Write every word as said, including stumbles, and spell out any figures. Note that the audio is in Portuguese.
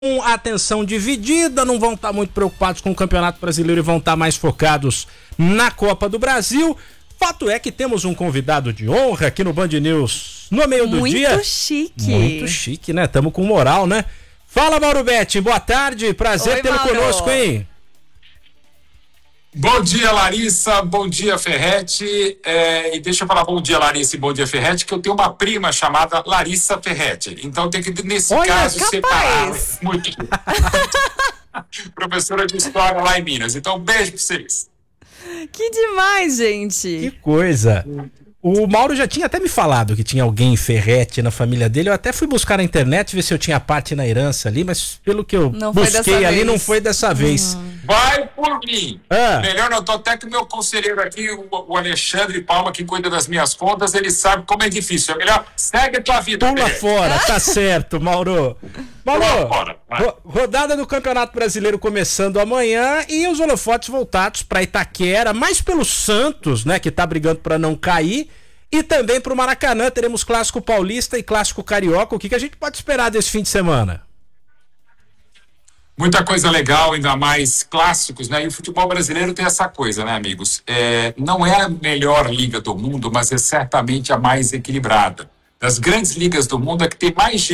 com a atenção dividida, não vão estar muito preocupados com o Campeonato Brasileiro e vão estar mais focados na Copa do Brasil. Fato é que temos um convidado de honra aqui no Band News no meio do Muito dia. Muito chique. Muito chique, né? Tamo com moral, né? Fala, Mauro Betti, boa tarde, prazer tê-lo conosco, hein? Bom dia, Larissa, bom dia, Ferretti, é, e deixa eu falar bom dia, Larissa, e bom dia, Ferretti, que eu tenho uma prima chamada Larissa Ferretti, então tem que, nesse Olha, caso, capaz. separar muito. Professora de História lá em Minas, então beijo pra vocês. Que demais, gente. Que coisa. O Mauro já tinha até me falado que tinha alguém Ferretti na família dele. Eu até fui buscar na internet ver se eu tinha parte na herança ali, mas pelo que eu Não foi busquei dessa ali, vez. não foi dessa vez. Vai por mim. Ah. Melhor não, tô até que o meu conselheiro aqui, o, o Alexandre Palma, que cuida das minhas contas, ele sabe como é difícil. É melhor, segue a tua vida, Pula Ferretti. fora, tá certo, Mauro. Mauro, Pula fora, vai. ro- rodada do Campeonato Brasileiro começando amanhã e os holofotes voltados para Itaquera, mais pelo Santos, né, que tá brigando para não cair, e também pro Maracanã. Teremos Clássico Paulista e Clássico Carioca. O que, que a gente pode esperar desse fim de semana? Muita coisa legal, ainda mais clássicos, né? E o futebol brasileiro tem essa coisa, né, amigos? É, não é a melhor liga do mundo, mas é certamente a mais equilibrada. Das grandes ligas do mundo, é que tem mais gente